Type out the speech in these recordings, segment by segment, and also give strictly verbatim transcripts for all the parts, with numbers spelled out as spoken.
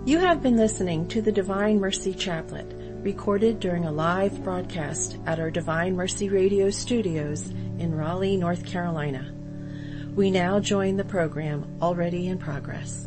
You have been listening to the Divine Mercy Chaplet, recorded during a live broadcast at our Divine Mercy Radio studios in Raleigh, North Carolina. We now join the program already in progress.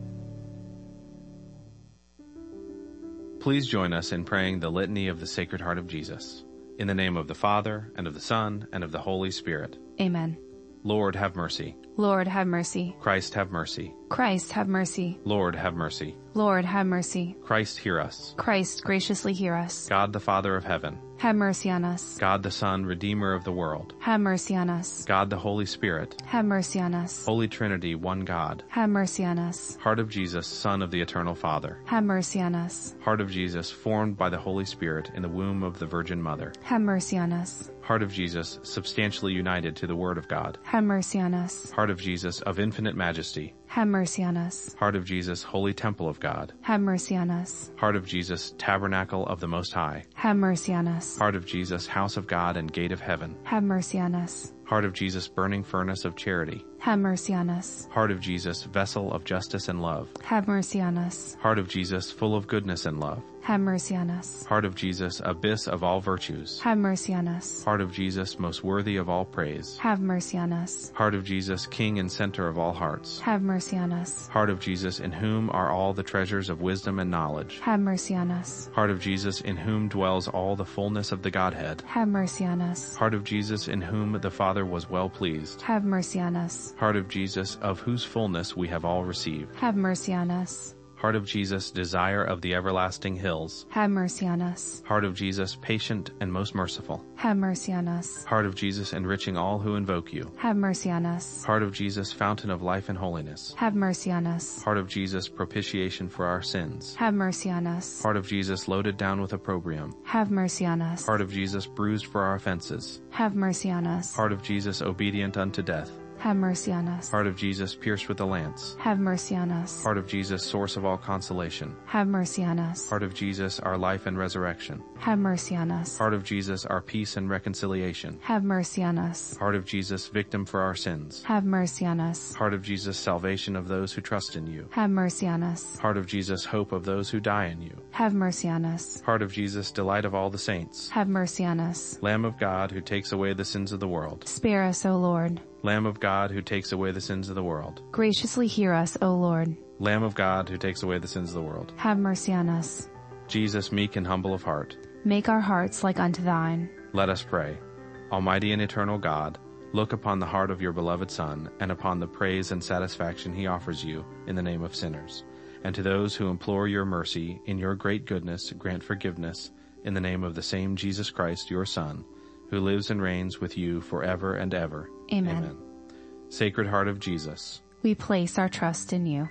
Please join us in praying the Litany of the Sacred Heart of Jesus. In the name of the Father, and of the Son, and of the Holy Spirit. Amen. Lord, have mercy. Lord, have mercy. Christ, have mercy. Christ, have mercy. Lord, have mercy. Lord, have mercy. Christ, hear us. Christ, graciously hear us. God, the Father of heaven. Have mercy on us. God, the Son, Redeemer of the world. Have mercy on us. God, the Holy Spirit. Have mercy on us. Holy Trinity, one God. Have mercy on us. Heart of Jesus, Son of the Eternal Father. Have mercy on us. Heart of Jesus, formed by the Holy Spirit in the womb of the Virgin Mother. Have mercy on us. Heart of Jesus, substantially united to the Word of God. Have mercy on us. Heart of Jesus, of infinite majesty. Have mercy on us. Heart of Jesus, holy temple of God. Have mercy on us. Heart of Jesus, tabernacle of the Most High. Have mercy on us. Heart of Jesus, house of God and gate of heaven. Have mercy on us. Heart of Jesus, burning furnace of charity. Have mercy on us. Heart of Jesus, vessel of justice and love. Have mercy on us. Heart of Jesus, full of goodness and love. Have mercy on us. Heart of Jesus, abyss of all virtues. Have mercy on us. Heart of Jesus, most worthy of all praise. Have mercy on us. Heart of Jesus, king and center of all hearts. Have mercy on us. Heart of Jesus, in whom are all the treasures of wisdom and knowledge. Have mercy on us. Heart of Jesus, in whom dwells all the fullness of the Godhead. Have mercy on us. Heart of Jesus, in whom the Father was well pleased. Have mercy on us. Heart of Jesus, of whose fullness we have all received. Have mercy on us. Heart of Jesus, desire of the everlasting hills. Have mercy on us. Heart of Jesus, patient and most merciful. Have mercy on us. Heart of Jesus, enriching all who invoke you. Have mercy on us. Heart of Jesus, fountain of life and holiness. Have mercy on us. Heart of Jesus, propitiation for our sins. Have mercy on us. Heart of Jesus, loaded down with opprobrium. Have mercy on us. Heart of Jesus, bruised for our offenses. Have mercy on us. Heart of Jesus, obedient unto death. Have mercy on us. Heart of Jesus, pierced with a lance. Have mercy on us. Heart of Jesus, source of all consolation. Have mercy on us. Heart of Jesus, our life and resurrection. Have mercy on us. Heart of Jesus, our peace and reconciliation. Have mercy on us. Heart of Jesus, victim for our sins. Have mercy on us. Heart of Jesus, salvation of those who trust in you. Have mercy on us. Heart of Jesus, hope of those who die in you. Have mercy on us. Heart of Jesus, delight of all the saints. Have mercy on us. Lamb of God, who takes away the sins of the world. Spare us, O Lord. Lamb of God, who takes away the sins of the world. Graciously hear us, O Lord. Lamb of God, who takes away the sins of the world. Have mercy on us. Jesus, meek and humble of heart. Make our hearts like unto thine. Let us pray. Almighty and eternal God, look upon the heart of your beloved Son, and upon the praise and satisfaction he offers you in the name of sinners. And to those who implore your mercy, in your great goodness, grant forgiveness, in the name of the same Jesus Christ, your Son, who lives and reigns with you forever and ever. Amen. Amen. Sacred Heart of Jesus, we place our trust in you.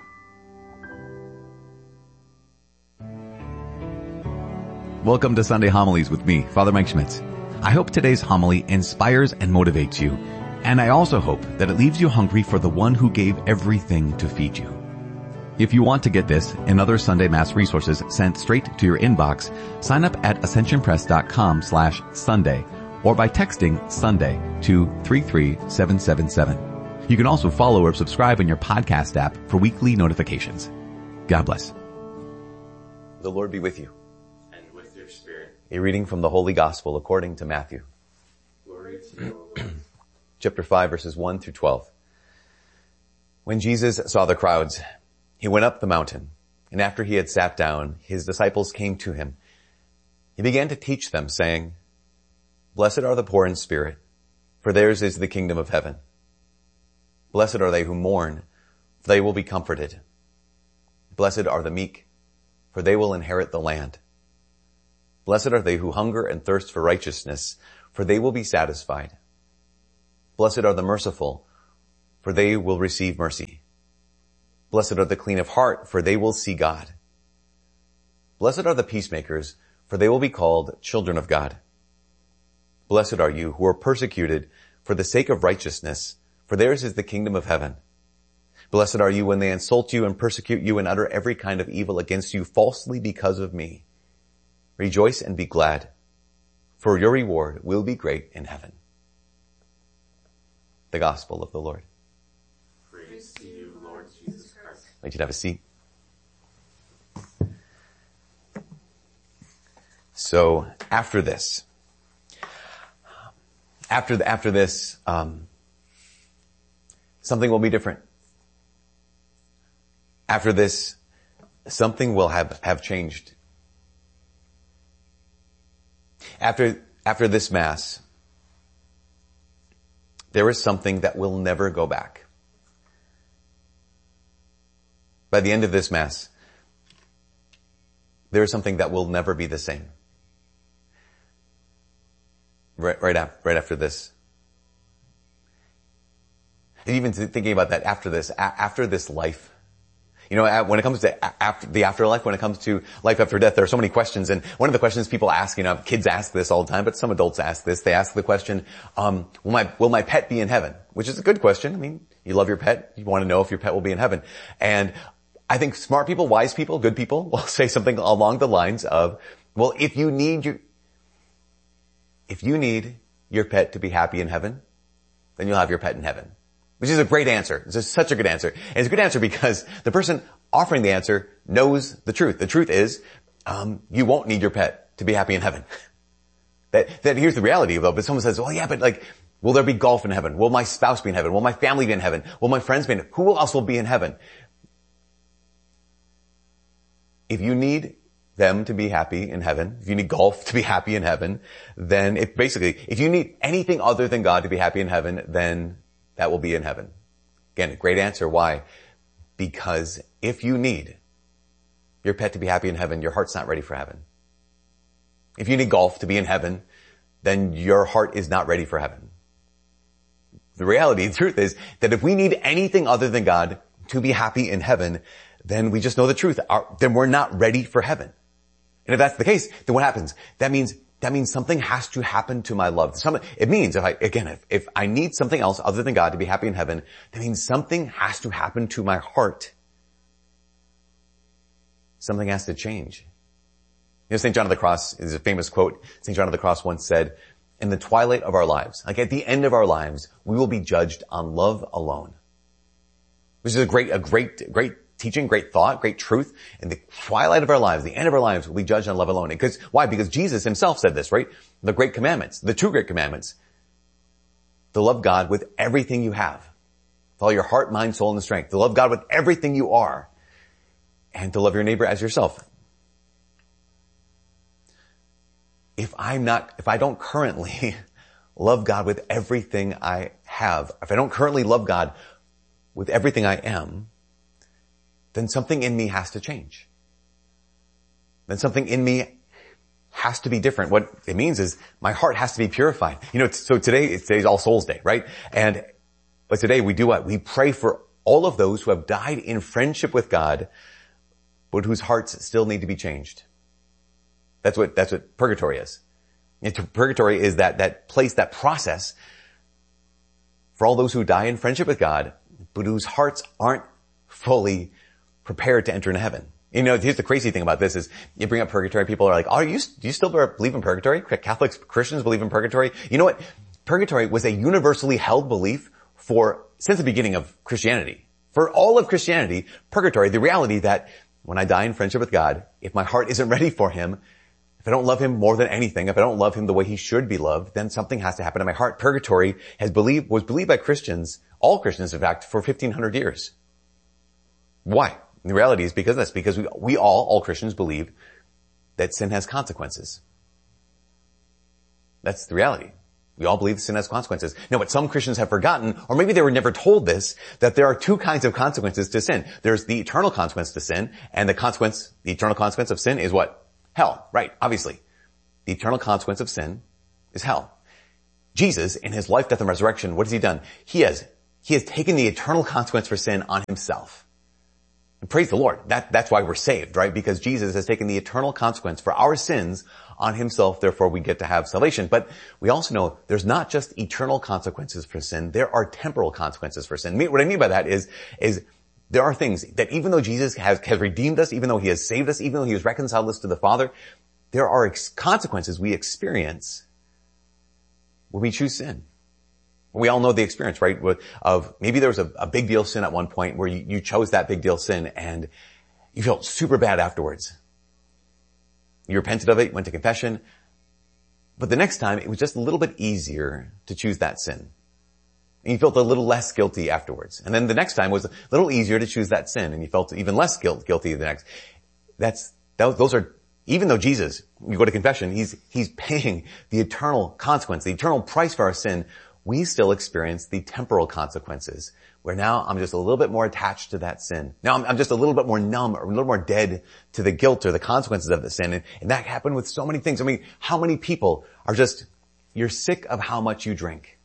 Welcome to Sunday Homilies with me, Father Mike Schmitz. I hope today's homily inspires and motivates you, and I also hope that it leaves you hungry for the one who gave everything to feed you. If you want to get this and other Sunday Mass resources sent straight to your inbox, sign up at ascensionpress.com slash Sunday or by texting Sunday to three three seven seven seven. You can also follow or subscribe on your podcast app for weekly notifications. God bless. The Lord be with you. and with your spirit. A reading from the Holy Gospel according to Matthew. Glory to you, O Lord. Chapter five, verses one through twelve. When Jesus saw the crowds, he went up the mountain, and after he had sat down, his disciples came to him. He began to teach them, saying, Blessed are the poor in spirit, for theirs is the kingdom of heaven. Blessed are they who mourn, for they will be comforted. Blessed are the meek, for they will inherit the land. Blessed are they who hunger and thirst for righteousness, for they will be satisfied. Blessed are the merciful, for they will receive mercy. Blessed are the clean of heart, for they will see God. Blessed are the peacemakers, for they will be called children of God. Blessed are you who are persecuted for the sake of righteousness, for theirs is the kingdom of heaven. Blessed are you when they insult you and persecute you and utter every kind of evil against you falsely because of me. Rejoice and be glad, for your reward will be great in heaven. The Gospel of the Lord. Praise to you, Lord Jesus Christ. I'd like you to have a seat. So after this, after the, after this, um, something will be different. After this, something will have, have changed. After, after this Mass, there is something that will never go back. By the end of this Mass, there is something that will never be the same. Right, right after, right after this. And even thinking about that after this, after this life, you know, when it comes to after the afterlife, when it comes to life after death, there are so many questions. And one of the questions people ask, you know, kids ask this all the time, but some adults ask this. They ask the question, um, will my, will my pet be in heaven? Which is a good question. I mean, you love your pet. You want to know if your pet will be in heaven. And I think smart people, wise people, good people will say something along the lines of, well, if you need your, if you need your pet to be happy in heaven, then you'll have your pet in heaven. Which is a great answer. It's just such a good answer. And it's a good answer because the person offering the answer knows the truth. The truth is, um, you won't need your pet to be happy in heaven. that, that here's the reality though. But someone says, well, yeah, but like, will there be golf in heaven? Will my spouse be in heaven? Will my family be in heaven? Will my friends be in heaven? Who else will be in heaven? If you need them to be happy in heaven, if you need golf to be happy in heaven, then if basically, if you need anything other than God to be happy in heaven, then that will be in heaven. Again, great answer. Why? Because if you need your pet to be happy in heaven, your heart's not ready for heaven. If you need golf to be in heaven, then your heart is not ready for heaven. The reality, the truth is that if we need anything other than God to be happy in heaven, then we just know the truth. Our, then we're not ready for heaven. And if that's the case, then what happens? That means That means something has to happen to my love. Something, it means if I, again, if, if I need something else other than God to be happy in heaven, that means something has to happen to my heart. Something has to change. You know, Saint John of the Cross is a famous quote. Saint John of the Cross once said, in the twilight of our lives, like at the end of our lives, we will be judged on love alone. Which is a great, a great, great teaching, great thought, great truth. In the twilight of our lives, the end of our lives, will be judged on love alone. Because, why? Because Jesus himself said this, right? The great commandments, the two great commandments. To love God with everything you have. With all your heart, mind, soul, and strength. To love God with everything you are. And to love your neighbor as yourself. If I'm not, if I don't currently love God with everything I have, if I don't currently love God with everything I am, then something in me has to change. Then something in me has to be different. What it means is my heart has to be purified. You know, so today, it's today's All Souls Day, right? And, but today we do what? We pray for all of those who have died in friendship with God, but whose hearts still need to be changed. That's what, that's what purgatory is. It's, purgatory is that, that place, that process for all those who die in friendship with God, but whose hearts aren't fully prepared to enter into heaven. You know, here's the crazy thing about this is you bring up purgatory, people are like, oh, you, do you still believe in purgatory? Catholics, Christians believe in purgatory. You know what? Purgatory was a universally held belief for, since the beginning of Christianity. For all of Christianity, purgatory, the reality that when I die in friendship with God, if my heart isn't ready for him, if I don't love him more than anything, if I don't love him the way he should be loved, then something has to happen in my heart. Purgatory has believed, was believed by Christians, all Christians in fact, for fifteen hundred years. Why? The reality is because of this, because we, we all, all Christians believe that sin has consequences. That's the reality. We all believe sin has consequences. No, but some Christians have forgotten, or maybe they were never told this, that there are two kinds of consequences to sin. There's the eternal consequence to sin, and the consequence, the eternal consequence of sin is what? Hell, right, obviously. The eternal consequence of sin is hell. Jesus, in his life, death, and resurrection, what has he done? He has, he has taken the eternal consequence for sin on himself. And praise the Lord. That, that's why we're saved, right? Because Jesus has taken the eternal consequence for our sins on himself, therefore we get to have salvation. But we also know there's not just eternal consequences for sin, there are temporal consequences for sin. What I mean by that is, is there are things that even though Jesus has, has redeemed us, even though he has saved us, even though he has reconciled us to the Father, there are ex- consequences we experience when we choose sin. We all know the experience, right? Of maybe there was a, a big deal sin at one point where you, you chose that big deal sin and you felt super bad afterwards. You repented of it, you went to confession. But the next time, it was just a little bit easier to choose that sin. And you felt a little less guilty afterwards. And then the next time was a little easier to choose that sin, and you felt even less guilt, guilty the next. That's, that, those are, even though Jesus, you go to confession, he's, he's paying the eternal consequence, the eternal price for our sin, we still experience the temporal consequences, where now I'm just a little bit more attached to that sin. Now I'm, I'm just a little bit more numb, or a little more dead to the guilt or the consequences of the sin. And, and that happened with so many things. I mean, how many people are just, you're sick of how much you drink,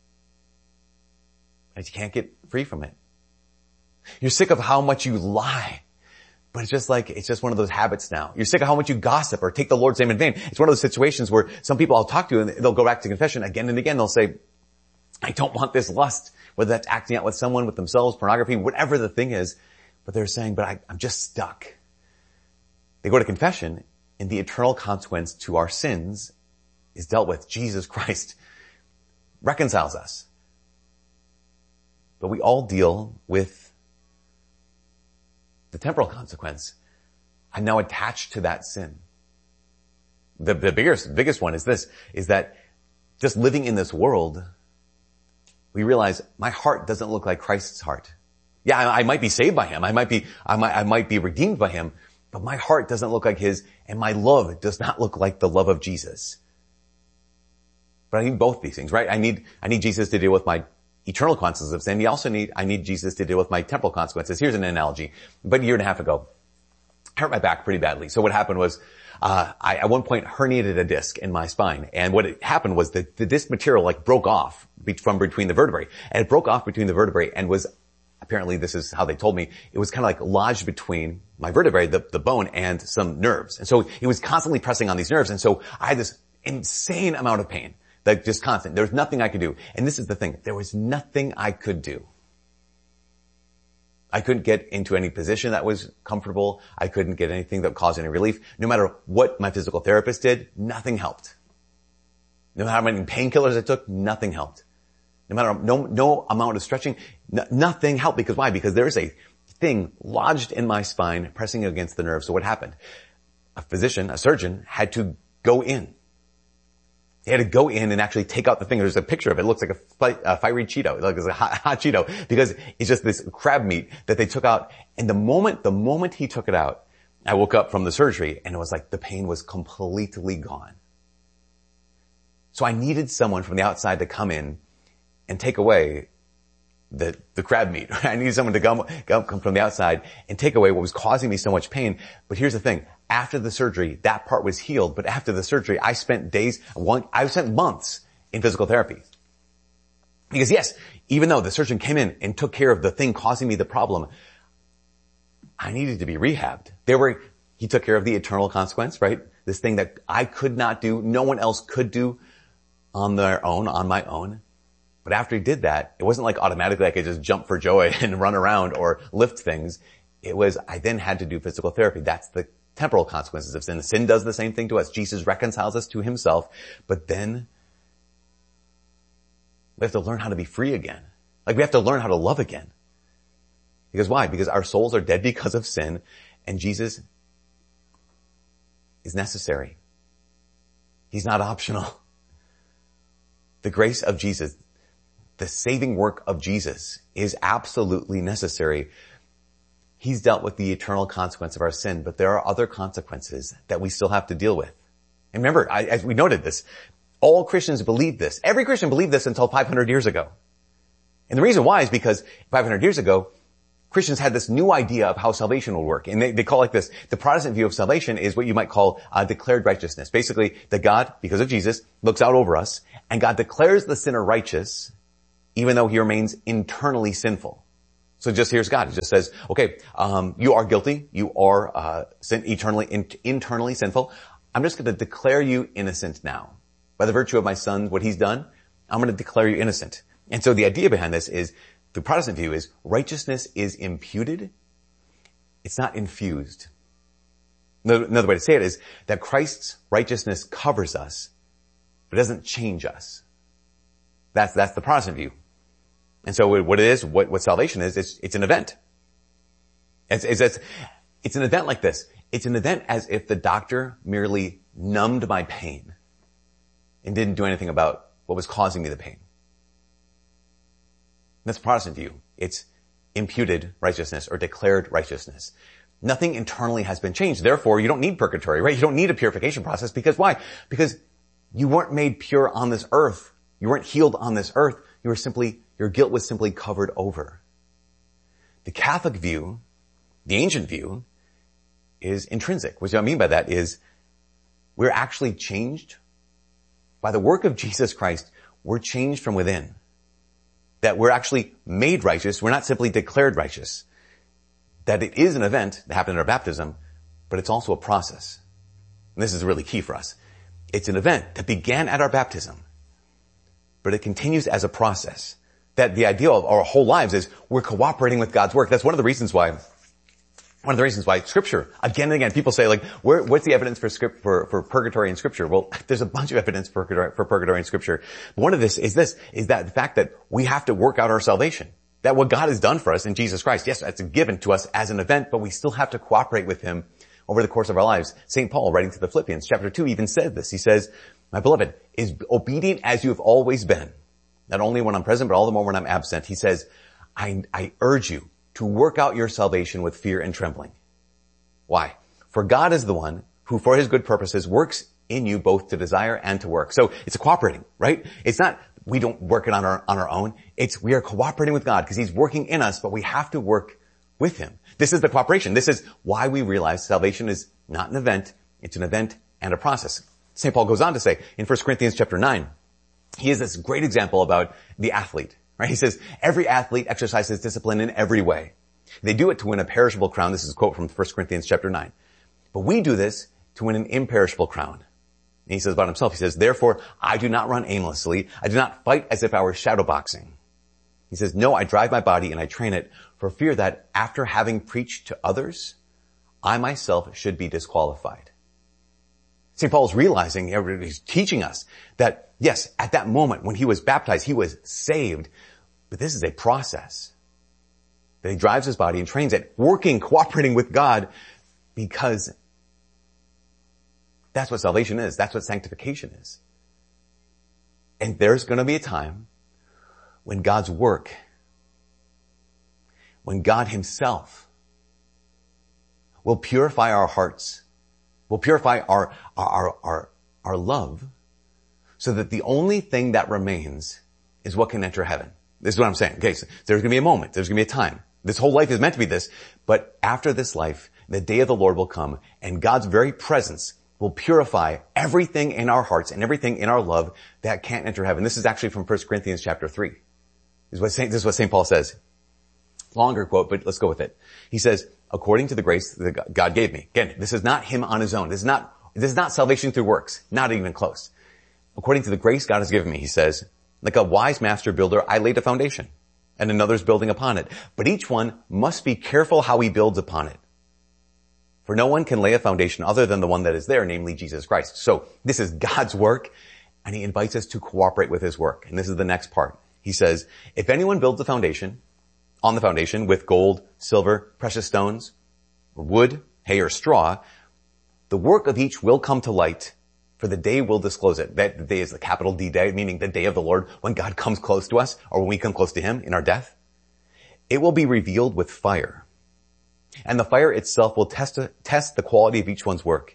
and you can't get free from it. You're sick of how much you lie, but it's just like, it's just one of those habits now. You're sick of how much you gossip or take the Lord's name in vain. It's one of those situations where some people I'll talk to and they'll go back to confession again and again. They'll say, I don't want this lust, whether that's acting out with someone, with themselves, pornography, whatever the thing is. But they're saying, but I, I'm just stuck. They go to confession, and the eternal consequence to our sins is dealt with. Jesus Christ reconciles us. But we all deal with the temporal consequence. I'm now attached to that sin. The, the biggest, biggest one is this, is that just living in this world, we realize my heart doesn't look like Christ's heart. Yeah, I, I might be saved by him. I might be, I might, I might be redeemed by him, but my heart doesn't look like his, and my love does not look like the love of Jesus. But I need both these things, right? I need, I need Jesus to deal with my eternal consequences of sin. You also need, I need Jesus to deal with my temporal consequences. Here's an analogy. About a year and a half ago, I hurt my back pretty badly. So what happened was, Uh, I, at one point, herniated a disc in my spine. And what it happened was that the disc material, like, broke off be- from between the vertebrae. And it broke off between the vertebrae and was, apparently this is how they told me, it was kind of like lodged between my vertebrae, the, the bone, and some nerves. And so it was constantly pressing on these nerves. And so I had this insane amount of pain, like just constant. There was nothing I could do. And this is the thing. There was nothing I could do. I couldn't get into any position that was comfortable. I couldn't get anything that caused any relief. No matter what my physical therapist did, nothing helped. No matter how many painkillers I took, nothing helped. No matter, no, no amount of stretching, no, nothing helped. Because why? Because there's a thing lodged in my spine, pressing against the nerve. So what happened? A physician, a surgeon, had to go in. They had to go in and actually take out the thing. There's a picture of it. It looks like a, fi- a fiery Cheeto. Like it's a hot, hot Cheeto, because it's just this crab meat that they took out. And the moment, the moment he took it out, I woke up from the surgery and it was like the pain was completely gone. So I needed someone from the outside to come in and take away the, the crab meat. I needed someone to come, come from the outside and take away what was causing me so much pain. But here's the thing. After the surgery, that part was healed. But after the surgery, I spent days, one, I spent months in physical therapy. Because yes, even though the surgeon came in and took care of the thing causing me the problem, I needed to be rehabbed. There were, he took care of the eternal consequence, right? This thing that I could not do, no one else could do on their own, on my own. But after he did that, it wasn't like automatically I could just jump for joy and run around or lift things. It was, I then had to do physical therapy. That's the temporal consequences of sin. Sin does the same thing to us. Jesus reconciles us to himself, but then we have to learn how to be free again. Like we have to learn how to love again. Because why? Because our souls are dead because of sin, and Jesus is necessary. He's not optional. The grace of Jesus, the saving work of Jesus, is absolutely necessary. He's dealt with the eternal consequence of our sin, but there are other consequences that we still have to deal with. And remember, I, as we noted this, all Christians believe this. Every Christian believed this until five hundred years ago. And the reason why is because five hundred years ago, Christians had this new idea of how salvation will work. And they, they call it like this. The Protestant view of salvation is what you might call uh, declared righteousness. Basically, that God, because of Jesus, looks out over us, and God declares the sinner righteous, even though he remains internally sinful. So just here's God. He just says, okay, um, you are guilty. You are uh, sin- eternally, in- internally sinful. I'm just going to declare you innocent now. By the virtue of my son, what he's done, I'm going to declare you innocent. And so the idea behind this is, the Protestant view is, righteousness is imputed. It's not infused. Another way to say it is that Christ's righteousness covers us, but doesn't change us. That's, that's the Protestant view. And so what it is, what, what salvation is, it's, it's an event. It's, it's, it's, it's an event like this. It's an event as if the doctor merely numbed my pain and didn't do anything about what was causing me the pain. That's Protestant view. It's imputed righteousness or declared righteousness. Nothing internally has been changed. Therefore, you don't need purgatory, right? You don't need a purification process. Because why? Because you weren't made pure on this earth. You weren't healed on this earth. You were simply, your guilt was simply covered over. The Catholic view, the ancient view, is intrinsic. What I mean by that is we're actually changed by the work of Jesus Christ. We're changed from within. That we're actually made righteous. We're not simply declared righteous. That it is an event that happened in our baptism, but it's also a process. And this is really key for us. It's an event that began at our baptism, but it continues as a process. That the idea of our whole lives is we're cooperating with God's work. That's one of the reasons why, one of the reasons why Scripture, again and again, people say like, where, what's the evidence for script, for, for purgatory in Scripture? Well, there's a bunch of evidence for purgatory, for purgatory in Scripture. But one of this is this, is that the fact that we have to work out our salvation. That what God has done for us in Jesus Christ, yes, it's given to us as an event, but we still have to cooperate with Him over the course of our lives. Saint Paul, writing to the Philippians, chapter two, even said this. He says, my beloved, is obedient as you have always been. Not only when I'm present, but all the more when I'm absent. He says, I, I urge you to work out your salvation with fear and trembling. Why? For God is the one who, for His good purposes, works in you both to desire and to work. So it's a cooperating, right? It's not we don't work it on our, on our own. It's we are cooperating with God because He's working in us, but we have to work with Him. This is the cooperation. This is why we realize salvation is not an event. It's an event and a process. Saint Paul goes on to say in First Corinthians chapter nine, he has this great example about the athlete, right? He says, every athlete exercises discipline in every way. They do it to win a perishable crown. This is a quote from First Corinthians chapter nine. But we do this to win an imperishable crown. And he says about himself, he says, therefore, I do not run aimlessly. I do not fight as if I were shadowboxing. He says, no, I drive my body and I train it for fear that after having preached to others, I myself should be disqualified. Saint Paul is realizing, he's teaching us that, yes, at that moment when he was baptized, he was saved. But this is a process that he drives his body and trains it, working, cooperating with God, because that's what salvation is. That's what sanctification is. And there's going to be a time when God's work, when God Himself will purify our hearts, will purify our, our, our, our love, so that the only thing that remains is what can enter heaven. This is what I'm saying. Okay, so there's going to be a moment. There's going to be a time. This whole life is meant to be this. But after this life, the day of the Lord will come, and God's very presence will purify everything in our hearts and everything in our love that can't enter heaven. This is actually from First Corinthians chapter three. This is what Saint, this is what Saint Paul says. Longer quote, but let's go with it. He says, according to the grace that God gave me. Again, this is not him on his own. This is not, this is not salvation through works. Not even close. According to the grace God has given me, he says, like a wise master builder, I laid a foundation, and another's building upon it. But each one must be careful how he builds upon it. For no one can lay a foundation other than the one that is there, namely Jesus Christ. So this is God's work, and He invites us to cooperate with His work. And this is the next part. He says, if anyone builds a foundation, on the foundation with gold, silver, precious stones, or wood, hay, or straw, the work of each will come to light, for the day will disclose it. That day is the capital D day, meaning the day of the Lord, when God comes close to us, or when we come close to Him in our death. It will be revealed with fire. And the fire itself will test, test the quality of each one's work.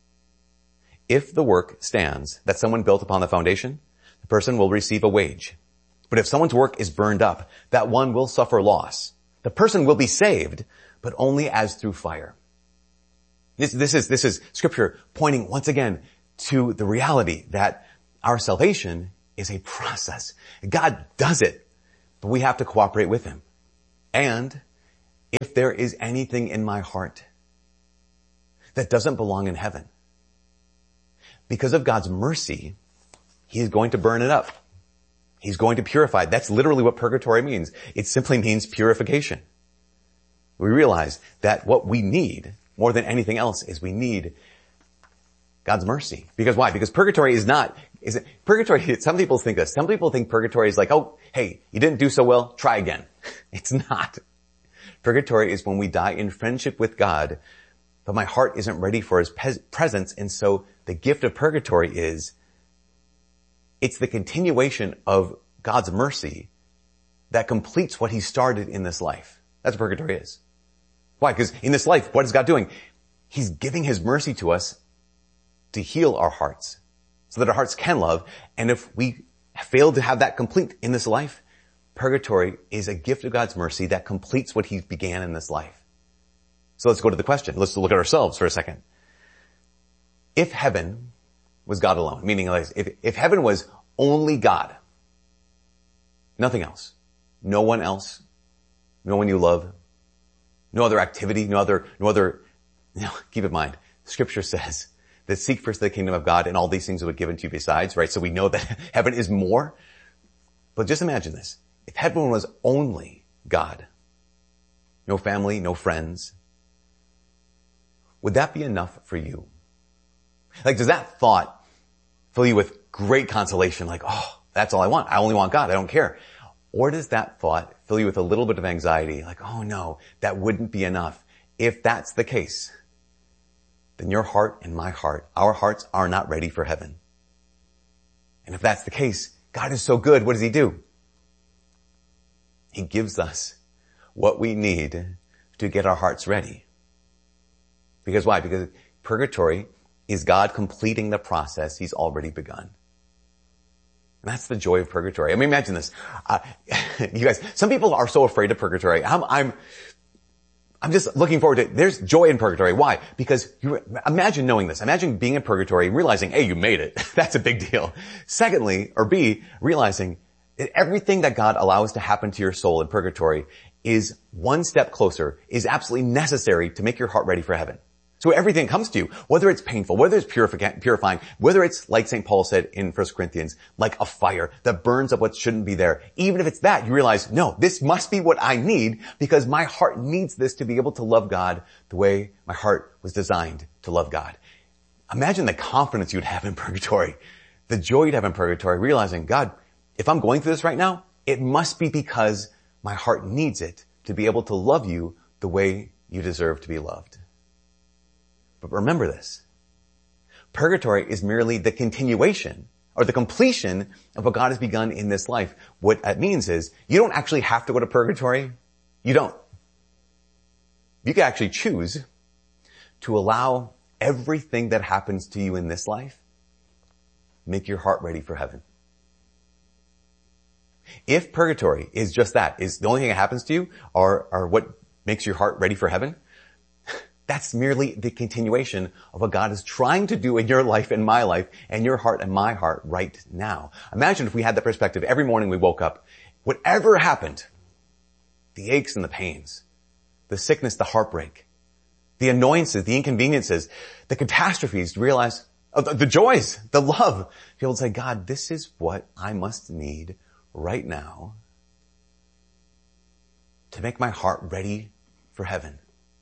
If the work stands that someone built upon the foundation, the person will receive a wage. But if someone's work is burned up, that one will suffer loss. The person will be saved, but only as through fire. This, this is, this is Scripture pointing once again to the reality that our salvation is a process. God does it, but we have to cooperate with Him. And if there is anything in my heart that doesn't belong in heaven, because of God's mercy, He is going to burn it up. He's going to purify. That's literally what purgatory means. It simply means purification. We realize that what we need more than anything else is we need God's mercy. Because why? Because purgatory is not, is it, purgatory, some people think this. Some people think purgatory is like, oh, hey, you didn't do so well, try again. It's not. Purgatory is when we die in friendship with God, but my heart isn't ready for his pe- presence. And so the gift of purgatory is, it's the continuation of God's mercy that completes what he started in this life. That's what purgatory is. Why? Because in this life, what is God doing? He's giving his mercy to us to heal our hearts so that our hearts can love. And if we fail to have that complete in this life, purgatory is a gift of God's mercy that completes what he began in this life. So let's go to the question. Let's look at ourselves for a second. If heaven was God alone, meaning if, if heaven was only God, nothing else, no one else, no one you love, no other activity, no other, no other, you know, keep in mind, scripture says that seek first the kingdom of God and all these things will be given to you besides, right? So we know that heaven is more. But just imagine this. If heaven was only God, no family, no friends, would that be enough for you? Like, does that thought fill you with great consolation? Like, oh, that's all I want. I only want God. I don't care. Or does that thought fill you with a little bit of anxiety? Like, oh no, that wouldn't be enough. If that's the case, then your heart and my heart, our hearts are not ready for heaven. And if that's the case, God is so good. What does he do? He gives us what we need to get our hearts ready. Because why? Because purgatory is God completing the process he's already begun. And that's the joy of purgatory. I mean, imagine this. Uh, you guys, some people are so afraid of purgatory. I'm, I'm, I'm just looking forward to it. There's joy in purgatory. Why? Because you imagine knowing this. Imagine being in purgatory and realizing, hey, you made it. That's a big deal. Secondly, or B, realizing that everything that God allows to happen to your soul in purgatory is one step closer, is absolutely necessary to make your heart ready for heaven. So everything comes to you, whether it's painful, whether it's purifying, whether it's, like Saint Paul said in First Corinthians, like a fire that burns up what shouldn't be there. Even if it's that, you realize, no, this must be what I need because my heart needs this to be able to love God the way my heart was designed to love God. Imagine the confidence you'd have in purgatory, the joy you'd have in purgatory, realizing, God, if I'm going through this right now, it must be because my heart needs it to be able to love you the way you deserve to be loved. But remember this. Purgatory is merely the continuation or the completion of what God has begun in this life. What that means is you don't actually have to go to purgatory. You don't. You can actually choose to allow everything that happens to you in this life make your heart ready for heaven. If purgatory is just that, is the only thing that happens to you or, or what makes your heart ready for heaven, that's merely the continuation of what God is trying to do in your life and my life and your heart and my heart right now. Imagine if we had that perspective every morning we woke up, whatever happened, the aches and the pains, the sickness, the heartbreak, the annoyances, the inconveniences, the catastrophes, to realize oh, the, the joys, the love, to be able to say, God, this is what I must need right now to make my heart ready for heaven.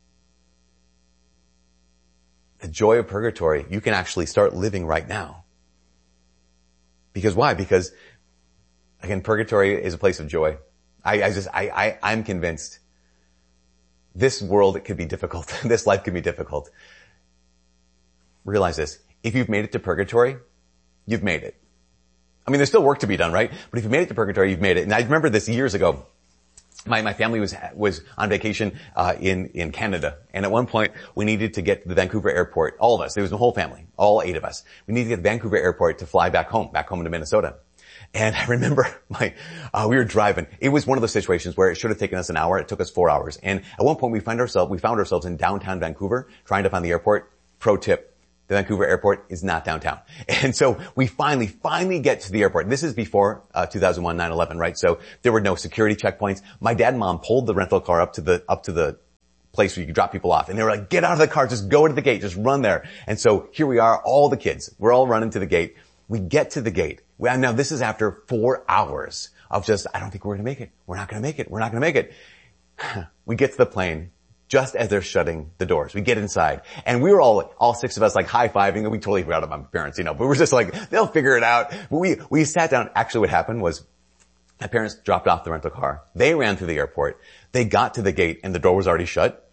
The joy of purgatory, you can actually start living right now. Because why? Because, again, purgatory is a place of joy. I, I just, I, I, I'm convinced this world, it could be difficult. This life could be difficult. Realize this. If you've made it to purgatory, you've made it. I mean, there's still work to be done, right? But if you made it to purgatory, you've made it. And I remember this years ago. My, my family was, was on vacation, uh, in, in Canada. And at one point, we needed to get to the Vancouver airport. All of us. It was the whole family. All eight of us. We needed to get to the Vancouver airport to fly back home, back home to Minnesota. And I remember my, uh, we were driving. It was one of those situations where it should have taken us an hour. It took us four hours. And at one point, we find ourselves, we found ourselves in downtown Vancouver trying to find the airport. Pro tip. The Vancouver airport is not downtown. And so we finally, finally get to the airport. This is before uh, two thousand one, nine eleven, right? So there were no security checkpoints. My dad and mom pulled the rental car up to the, up to the place where you could drop people off. And they were like, get out of the car, just go to the gate, just run there. And so here we are, all the kids. We're all running to the gate. We get to the gate. Well, now this is after four hours of just, I don't think we're going to make it. We're not going to make it. We're not going to make it. We get to the plane. Just as they're shutting the doors. We get inside. And we were all, all six of us like high-fiving, and we totally forgot about my parents, you know, but we were just like, they'll figure it out. But we, we sat down. Actually what happened was my parents dropped off the rental car. They ran through the airport. They got to the gate and the door was already shut.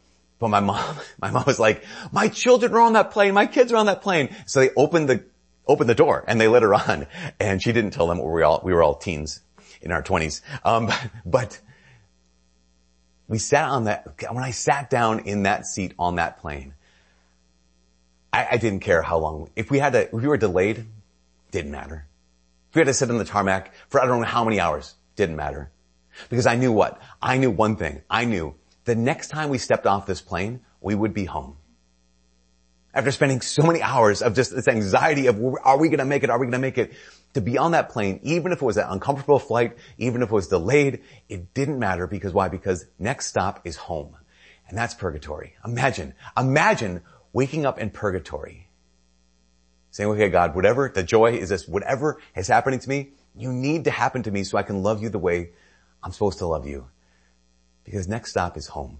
But my mom, my mom was like, my children are on that plane, my kids are on that plane. So they opened the, opened the door and they let her on. And she didn't tell them we were all, we were all teens in our twenties. Um, but we sat on that, when I sat down in that seat on that plane, I, I didn't care how long. If we had to, if we were delayed, didn't matter. If we had to sit on the tarmac for I don't know how many hours, didn't matter. Because I knew what? I knew one thing. I knew the next time we stepped off this plane, we would be home. After spending so many hours of just this anxiety of, are we going to make it? Are we going to make it? To be on that plane, even if it was an uncomfortable flight, even if it was delayed, it didn't matter. Because why? Because next stop is home. And that's purgatory. Imagine, imagine waking up in purgatory. Saying, okay, God, whatever the joy is this, whatever is happening to me, you need to happen to me so I can love you the way I'm supposed to love you. Because next stop is home.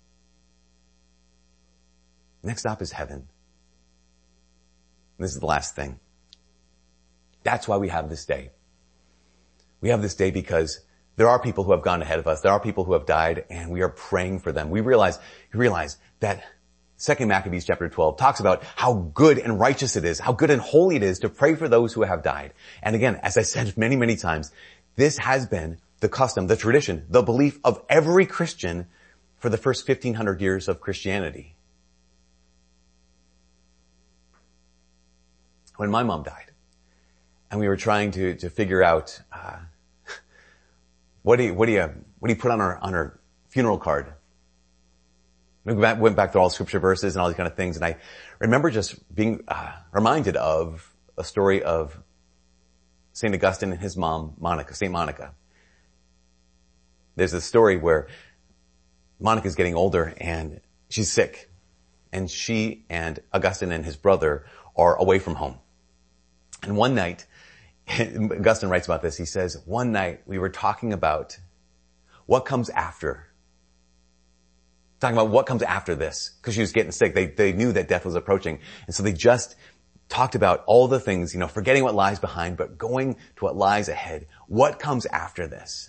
Next stop is heaven. And this is the last thing. That's why we have this day. We have this day because there are people who have gone ahead of us. There are people who have died, and we are praying for them. We realize, we realize that Second Maccabees chapter twelve talks about how good and righteous it is, how good and holy it is to pray for those who have died. And again, as I said many, many times, this has been the custom, the tradition, the belief of every Christian for the first fifteen hundred years of Christianity. When my mom died, and we were trying to, to figure out, uh, what do you, what do you, what do you put on her, on her funeral card? We went back through all scripture verses and all these kind of things, and I remember just being, uh, reminded of a story of Saint Augustine and his mom, Monica, Saint Monica. There's a story where Monica's getting older and she's sick, and she and Augustine and his brother are away from home. And one night, Augustine writes about this. He says, one night we were talking about what comes after. Talking about what comes after this. Because she was getting sick. They, they knew that death was approaching. And so they just talked about all the things, you know, forgetting what lies behind, but going to what lies ahead. What comes after this?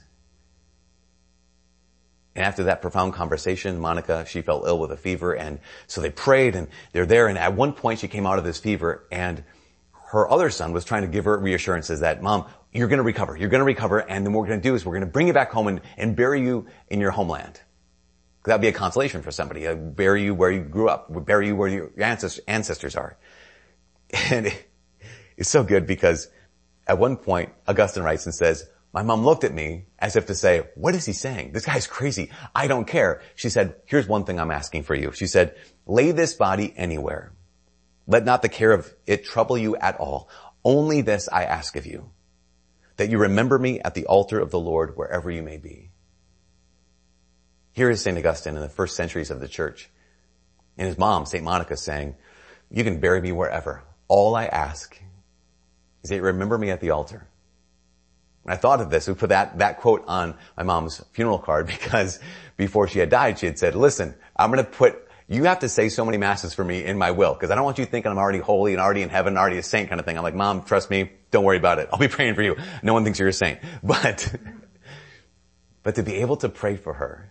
And after that profound conversation, Monica, she fell ill with a fever. And so they prayed and they're there. And at one point she came out of this fever, and her other son was trying to give her reassurances that, Mom, you're going to recover. You're going to recover. And then what we're going to do is we're going to bring you back home and, and bury you in your homeland. That would be a consolation for somebody. Uh, bury you where you grew up. Bury you where your ancestors are. And it, it's so good because at one point, Augustine writes and says, my mom looked at me as if to say, what is he saying? This guy's crazy. I don't care. She said, here's one thing I'm asking for you. She said, lay this body anywhere. Let not the care of it trouble you at all. Only this I ask of you, that you remember me at the altar of the Lord wherever you may be. Here is Saint Augustine in the first centuries of the church, and his mom, Saint Monica, saying, you can bury me wherever. All I ask is that you remember me at the altar. When I thought of this, we put that, that quote on my mom's funeral card because before she had died, she had said, listen, I'm going to put, you have to say so many masses for me in my will because I don't want you thinking I'm already holy and already in heaven, already a saint kind of thing. I'm like, Mom, trust me. Don't worry about it. I'll be praying for you. No one thinks you're a saint. But, but to be able to pray for her,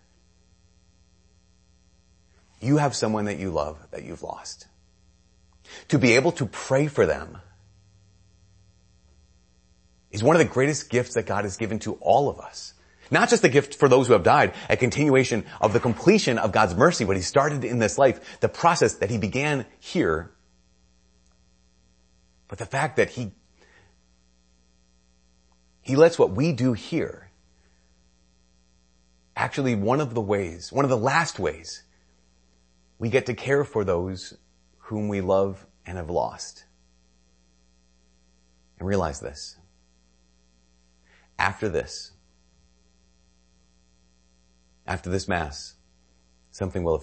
you have someone that you love that you've lost. To be able to pray for them is one of the greatest gifts that God has given to all of us. Not just a gift for those who have died, a continuation of the completion of God's mercy, what he started in this life, the process that he began here. But the fact that he, he lets what we do here actually one of the ways, one of the last ways we get to care for those whom we love and have lost. And realize this. After this, after this Mass, something will have